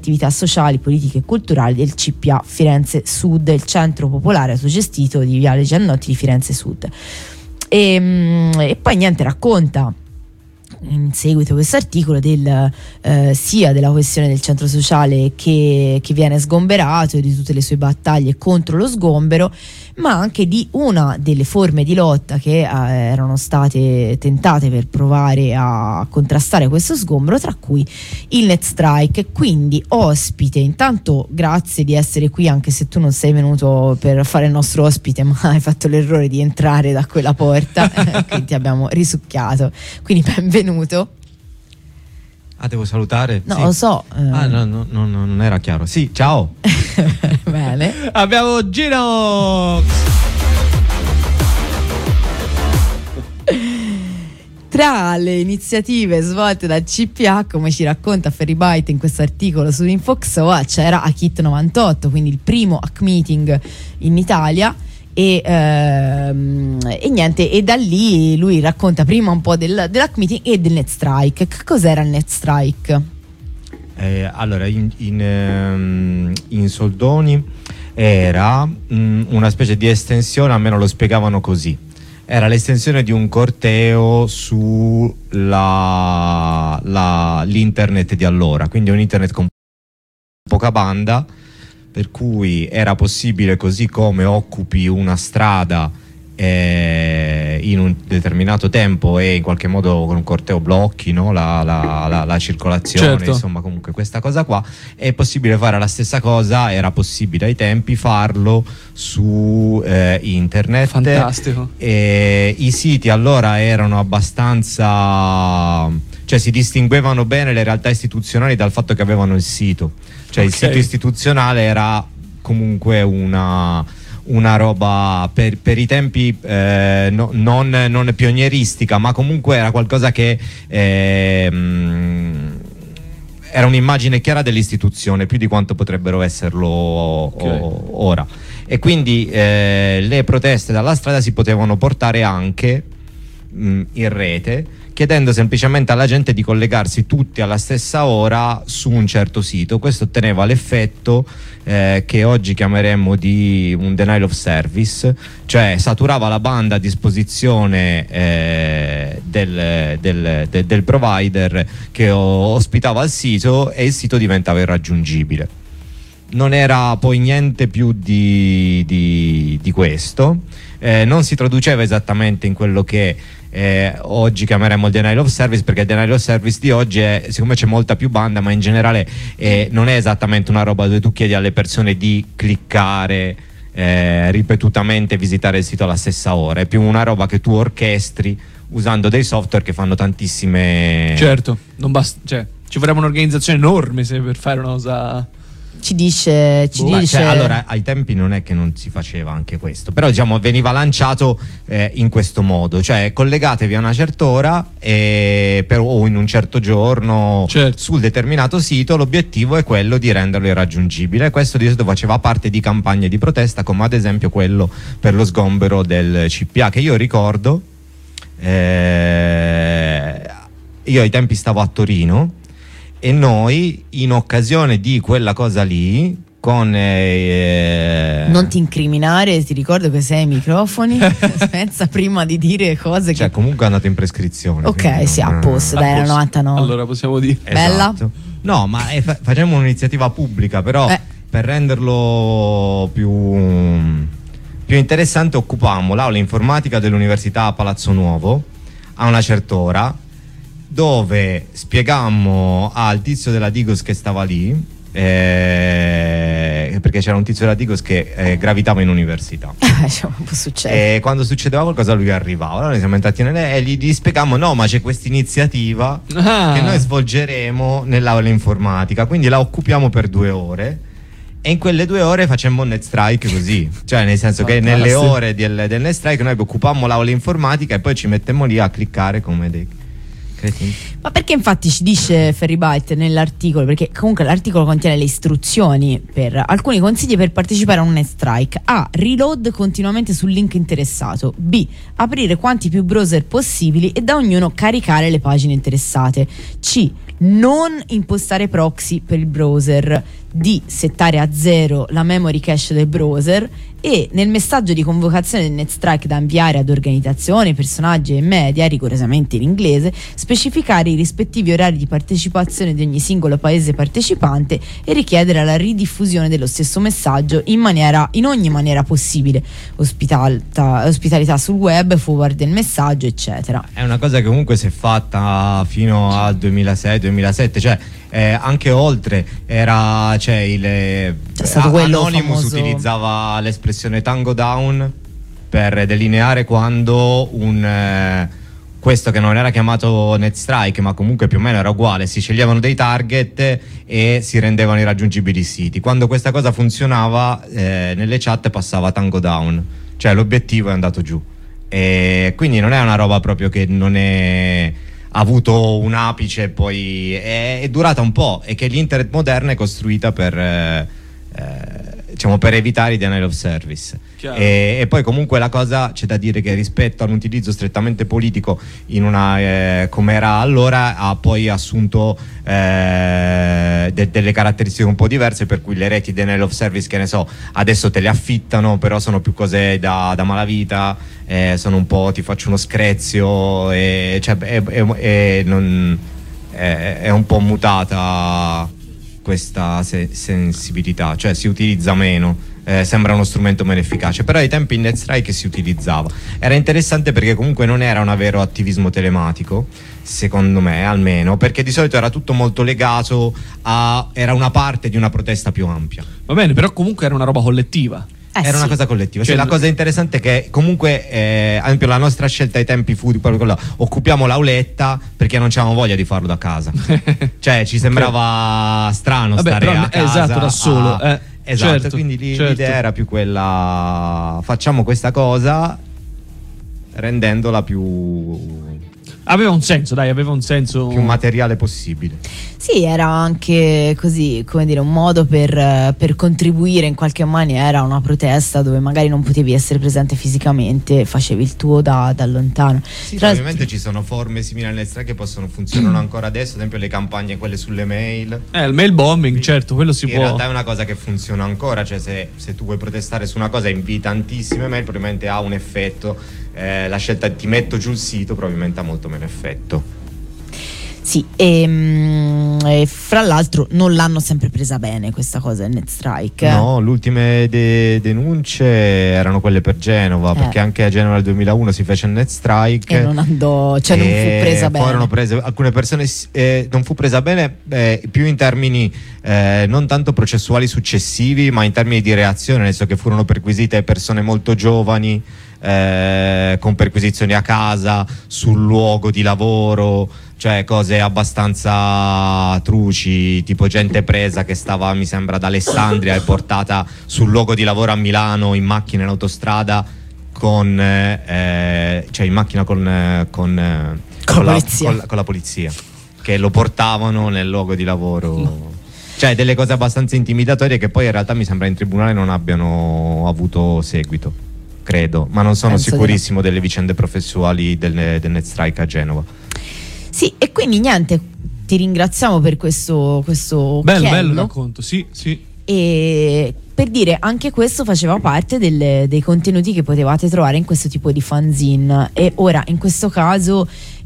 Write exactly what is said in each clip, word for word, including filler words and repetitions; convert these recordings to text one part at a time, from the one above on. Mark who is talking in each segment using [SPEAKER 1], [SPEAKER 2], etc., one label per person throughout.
[SPEAKER 1] attività sociali, politiche e culturali del C P A Firenze Sud, il centro popolare autogestito di Viale Giannotti di Firenze Sud. E, e poi niente, racconta in seguito questo articolo del, eh, sia della questione del centro sociale che, che viene sgomberato e di tutte le sue battaglie contro lo sgombero, ma anche di una delle forme di lotta che eh, erano state tentate per provare a contrastare questo sgombero, tra cui il net strike. Quindi ospite, intanto grazie di essere qui, anche se tu non sei venuto per fare il nostro ospite, ma hai fatto l'errore di entrare da quella porta, quindi ti abbiamo risucchiato, quindi benvenuto.
[SPEAKER 2] Ah, devo salutare?
[SPEAKER 1] No,
[SPEAKER 2] sì.
[SPEAKER 1] Lo so. Eh.
[SPEAKER 2] Ah, no, no, no, no, non era chiaro. Sì, ciao.
[SPEAKER 1] Bene.
[SPEAKER 2] Abbiamo Gino.
[SPEAKER 1] Tra le iniziative svolte dal C P A, come ci racconta Ferry Byte in questo articolo su Infoxoa, c'era A K I T novantotto, quindi il primo hack meeting in Italia. E, ehm, e niente, e da lì lui racconta prima un po' del, dell'hack meeting e del net strike. Che cos'era il net strike?
[SPEAKER 2] Eh, allora, in, in, in soldoni era mh, una specie di estensione, almeno lo spiegavano così. Era l'estensione di un corteo sull'internet di allora, quindi un internet con poca banda, per cui era possibile, così come occupi una strada eh, in un determinato tempo e in qualche modo con un corteo blocchi, no? la, la, la, la circolazione, certo. Insomma, comunque questa cosa qua è possibile fare la stessa cosa, era possibile ai tempi farlo su eh, internet.
[SPEAKER 3] Fantastico.
[SPEAKER 2] E i siti allora erano abbastanza, cioè si distinguevano bene le realtà istituzionali dal fatto che avevano il sito. Cioè okay. Il sito istituzionale era comunque una, una roba per, per i tempi eh, no, non, non pionieristica, ma comunque era qualcosa che eh, mh, era un'immagine chiara dell'istituzione, più di quanto potrebbero esserlo okay. o, ora. E quindi eh, le proteste dalla strada si potevano portare anche mh, in rete, chiedendo semplicemente alla gente di collegarsi tutti alla stessa ora su un certo sito. Questo otteneva l'effetto eh, che oggi chiameremmo di un denial of service, cioè saturava la banda a disposizione eh, del, del, del, del provider che ospitava il sito, e il sito diventava irraggiungibile. Non era poi niente più di, di, di questo, eh, non si traduceva esattamente in quello che Eh, oggi chiameremo il denial of service, perché il denial of service di oggi è, siccome c'è molta più banda, ma in generale eh, non è esattamente una roba dove tu chiedi alle persone di cliccare eh, ripetutamente, visitare il sito alla stessa ora, è più una roba che tu orchestri usando dei software che fanno tantissime.
[SPEAKER 3] Certo, non basta, cioè ci vorrebbe un'organizzazione enorme se per fare una cosa.
[SPEAKER 1] Ci dice, ci
[SPEAKER 2] boh,
[SPEAKER 1] dice...
[SPEAKER 2] Cioè, allora ai tempi non è che non si faceva anche questo, però diciamo veniva lanciato eh, in questo modo, cioè collegatevi a una certa ora e per, o in un certo giorno, certo. sul determinato sito. L'obiettivo è quello di renderlo irraggiungibile. Questo di solito faceva parte di campagne di protesta, come ad esempio quello per lo sgombero del C P A, che io ricordo eh, io ai tempi stavo a Torino, e noi in occasione di quella cosa lì con eh,
[SPEAKER 1] non ti incriminare, ti ricordo che sei ai microfoni. Pensa prima di dire cose,
[SPEAKER 2] cioè che comunque è andato in prescrizione,
[SPEAKER 1] ok, sì, a posto, dai, era novantanove.
[SPEAKER 3] Allora possiamo dire
[SPEAKER 1] bella,
[SPEAKER 2] esatto. No, ma è, fa- facciamo un'iniziativa pubblica, però eh. per renderlo più più interessante occupammo l'aula informatica dell'Università a Palazzo Nuovo a una certa ora, dove spiegammo al tizio della Digos che stava lì, eh, perché c'era un tizio della Digos che eh, gravitava in università.
[SPEAKER 1] Può succedere.
[SPEAKER 2] E quando succedeva qualcosa lui arrivava. Allora noi siamo entrati nelle e gli, gli spiegammo: no, ma c'è questa iniziativa ah. che noi svolgeremo nell'aula informatica, quindi la occupiamo per due ore. E in quelle due ore facemmo un net strike così, cioè nel senso che nelle ore del, del net strike noi occupammo l'aula informatica e poi ci mettemmo lì a cliccare come dei cretini.
[SPEAKER 1] Ma perché infatti ci dice Ferry Byte nell'articolo, perché comunque l'articolo contiene le istruzioni per alcuni consigli per partecipare a un net strike: A. Reload continuamente sul link interessato. B. Aprire quanti più browser possibili e da ognuno caricare le pagine interessate. C. non impostare proxy per il browser, di settare a zero la memory cache del browser e nel messaggio di convocazione del NetStrike da inviare ad organizzazioni, personaggi e media, rigorosamente in inglese, specificare i rispettivi orari di partecipazione di ogni singolo paese partecipante e richiedere la ridiffusione dello stesso messaggio in maniera in ogni maniera possibile, ospitalità, ospitalità sul web, forward del messaggio, eccetera.
[SPEAKER 2] È una cosa che comunque si è fatta fino al duemilasei duemilasette, cioè eh, anche oltre era, cioè il
[SPEAKER 1] C'è stato
[SPEAKER 2] a-
[SPEAKER 1] quello
[SPEAKER 2] Anonymous
[SPEAKER 1] famoso...
[SPEAKER 2] utilizzava l'espressione tango down per delineare quando un eh, questo che non era chiamato NetStrike ma comunque più o meno era uguale, si sceglievano dei target e si rendevano irraggiungibili i siti. Quando questa cosa funzionava eh, nelle chat passava tango down, cioè l'obiettivo è andato giù, e quindi non è una roba proprio che non è ha avuto un apice e poi è, è durata un po', e che l'internet moderna è costruita per eh, eh, diciamo per evitare i denial of service. E, e poi comunque la cosa, c'è da dire che rispetto a un utilizzo strettamente politico in una eh, come era allora, ha poi assunto eh, de- delle caratteristiche un po' diverse, per cui le reti denial of service, che ne so, adesso te le affittano, però sono più cose da, da malavita, eh, sono un po' ti faccio uno screzio, e, cioè, è, è, è, non, è, è un po' mutata questa se- sensibilità, cioè si utilizza meno. Eh, sembra uno strumento meno efficace, però ai tempi in NetStrike si utilizzava. Era interessante perché comunque non era un vero attivismo telematico, secondo me almeno, perché di solito era tutto molto legato a era una parte di una protesta più ampia.
[SPEAKER 3] Va bene, però comunque era una roba collettiva.
[SPEAKER 1] Eh
[SPEAKER 2] era
[SPEAKER 1] sì.
[SPEAKER 2] una cosa collettiva,
[SPEAKER 3] Cioè,
[SPEAKER 2] cioè, la cosa interessante è che comunque eh, ad esempio la nostra scelta ai tempi fu di proprio quella, occupiamo l'auletta perché non c'avevamo voglia di farlo da casa. Cioè ci sembrava okay. strano
[SPEAKER 3] Vabbè,
[SPEAKER 2] stare
[SPEAKER 3] però,
[SPEAKER 2] a casa,
[SPEAKER 3] esatto, da solo
[SPEAKER 2] a,
[SPEAKER 3] eh,
[SPEAKER 2] esatto,
[SPEAKER 3] certo,
[SPEAKER 2] quindi lì,
[SPEAKER 3] certo.
[SPEAKER 2] l'idea era più quella, facciamo questa cosa rendendola più
[SPEAKER 3] aveva un senso, dai, aveva un senso
[SPEAKER 2] più materiale possibile.
[SPEAKER 1] Sì, era anche così, come dire, un modo per, per contribuire in qualche maniera a una protesta dove magari non potevi essere presente fisicamente, facevi il tuo da, da lontano.
[SPEAKER 2] Sì,
[SPEAKER 1] Tra
[SPEAKER 2] ovviamente ci sono forme simili al NetStrike che possono funzionare ancora adesso, ad esempio le campagne, quelle sulle mail.
[SPEAKER 3] Eh, il mail bombing, certo, quello si
[SPEAKER 2] in
[SPEAKER 3] può.
[SPEAKER 2] In realtà è una cosa che funziona ancora, cioè se, se tu vuoi protestare su una cosa e invii tantissime mail, probabilmente ha un effetto. Eh, la scelta ti metto giù il sito probabilmente ha molto meno effetto.
[SPEAKER 1] Sì, e, e fra l'altro non l'hanno sempre presa bene questa cosa del NetStrike.
[SPEAKER 2] No, le ultime de- denunce erano quelle per Genova, eh. perché anche a Genova nel duemilauno si fece il NetStrike
[SPEAKER 1] e non andò, cioè non fu presa bene.
[SPEAKER 2] Furono prese alcune persone, eh, non fu presa bene eh, più in termini eh, non tanto processuali successivi, ma in termini di reazione, nel senso che furono perquisite persone molto giovani, eh, con perquisizioni a casa, sul luogo di lavoro, cioè cose abbastanza truci, tipo gente presa che stava, mi sembra, ad Alessandria e portata sul luogo di lavoro a Milano in macchina in autostrada con eh, cioè in macchina con eh, con, eh,
[SPEAKER 1] con,
[SPEAKER 2] con,
[SPEAKER 1] la
[SPEAKER 2] la, con, con la polizia, che lo portavano nel luogo di lavoro. No. Cioè delle cose abbastanza intimidatorie che poi in realtà mi sembra in tribunale non abbiano avuto seguito, credo, ma non sono
[SPEAKER 1] Penso
[SPEAKER 2] sicurissimo delle vicende processuali del, del NetStrike a Genova.
[SPEAKER 1] Sì, e quindi niente, ti ringraziamo per questo questo
[SPEAKER 3] bello,
[SPEAKER 1] occhiello.
[SPEAKER 3] bello racconto, sì, sì.
[SPEAKER 1] E per dire, anche questo faceva parte del, dei contenuti che potevate trovare in questo tipo di fanzine. E ora in questo caso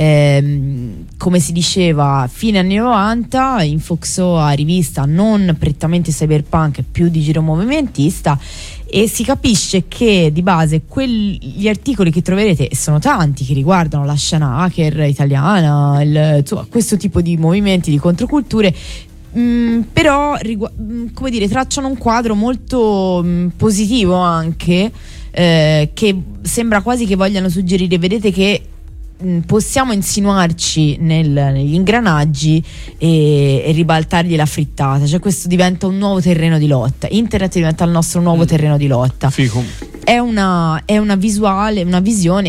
[SPEAKER 1] ehm, come si diceva fine anni novanta, in Foxoa, rivista non prettamente cyberpunk, più di giro movimentista, e si capisce che di base quegli articoli che troverete, e sono tanti, che riguardano la scena hacker italiana, il, insomma, questo tipo di movimenti, di controculture, Mm, però rigu- mm, come dire, tracciano un quadro molto mm, positivo anche, eh, che sembra quasi che vogliano suggerire, vedete che mh, possiamo insinuarci nel, negli ingranaggi e, e ribaltargli la frittata, cioè questo diventa un nuovo terreno di lotta, internet diventa il nostro nuovo mm. terreno di lotta.
[SPEAKER 3] Fico.
[SPEAKER 1] È una, è una visuale, una visione che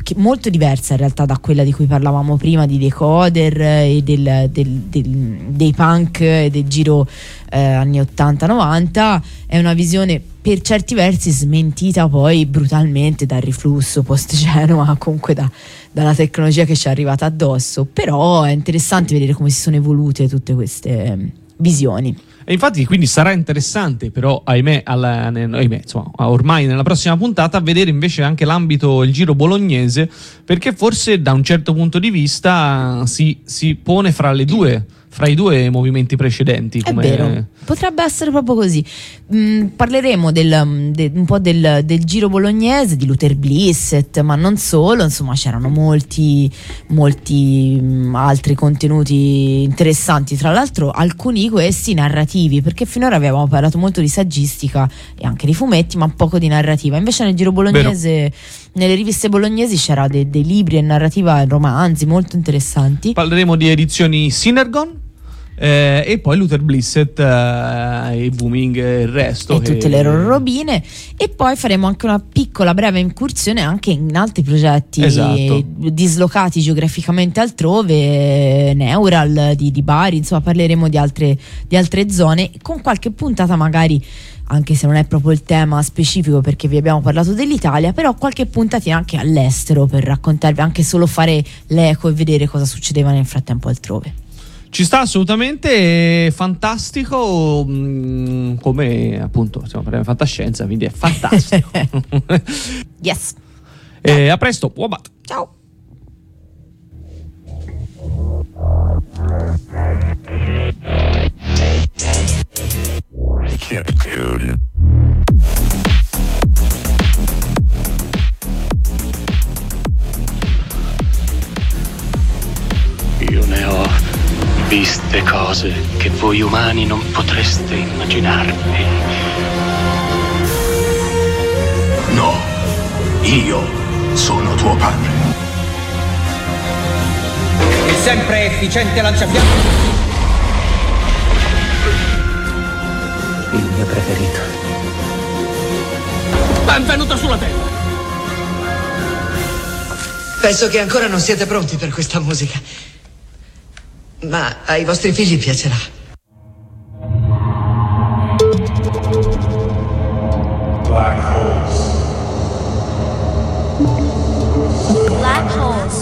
[SPEAKER 1] che molto diversa in realtà da quella di cui parlavamo prima, di Decoder e del, del, del, dei punk e del giro eh, anni ottanta novanta. È una visione per certi versi smentita poi brutalmente dal riflusso post Genova, comunque da, dalla tecnologia che ci è arrivata addosso, però è interessante vedere come si sono evolute tutte queste visioni.
[SPEAKER 3] E infatti quindi sarà interessante, però ahimè, alla, ne, ahimè insomma, ormai nella prossima puntata vedere invece anche l'ambito, il giro bolognese, perché forse da un certo punto di vista si, si pone fra le due fra i due movimenti precedenti.
[SPEAKER 1] È vero, potrebbe essere proprio così. Mm, parleremo del, de, un po' del, del giro bolognese, di Luther Blissett, ma non solo, insomma c'erano molti, molti mm, altri contenuti interessanti, tra l'altro alcuni di questi narrativi, perché finora avevamo parlato molto di saggistica e anche di fumetti, ma poco di narrativa. Invece nel giro bolognese, vero, nelle riviste bolognesi c'era dei, dei libri e narrativa, romanzi molto interessanti.
[SPEAKER 3] Parleremo di edizioni Synergon, Eh, e poi Luther Blissett, eh, e Booming e il resto
[SPEAKER 1] e
[SPEAKER 3] che...
[SPEAKER 1] tutte le loro robine, e poi faremo anche una piccola breve incursione anche in altri progetti,
[SPEAKER 3] esatto,
[SPEAKER 1] dislocati geograficamente altrove, Neural di, di Bari, insomma parleremo di altre, di altre zone, con qualche puntata magari, anche se non è proprio il tema specifico perché vi abbiamo parlato dell'Italia, però qualche puntatina anche all'estero per raccontarvi, anche solo fare l'eco e vedere cosa succedeva nel frattempo altrove.
[SPEAKER 3] Ci sta assolutamente, fantastico, mh, come appunto stiamo parlando di fantascienza, quindi è fantastico.
[SPEAKER 1] Yes.
[SPEAKER 3] E a presto, Wobat.
[SPEAKER 1] Ciao.
[SPEAKER 4] Io ne ho viste cose che voi umani non potreste immaginarvi.
[SPEAKER 5] No, io sono tuo padre.
[SPEAKER 6] Il sempre efficiente lanciafiamme.
[SPEAKER 4] Il mio preferito.
[SPEAKER 6] Benvenuto sulla Terra.
[SPEAKER 7] Penso che ancora non siete pronti per questa musica. Ma ai vostri figli piacerà.
[SPEAKER 8] Black holes. Black holes.